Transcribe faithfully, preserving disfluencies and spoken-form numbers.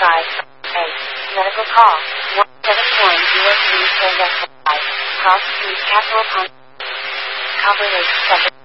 five eight. Medical call one seven one zero three four five. Cross Street Capital Pond. Coverage seven.